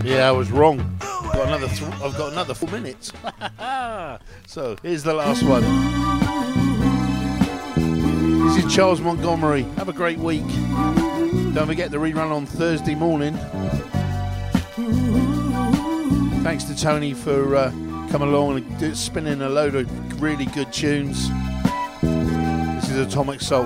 Yeah, I was wrong. I've got another 4 minutes. So here's the last one. This is Charles Montgomery. Have a great week. Don't forget the rerun on Thursday morning. Thanks to Tony for coming along and spinning a load of really good tunes. This is Atomic Soul.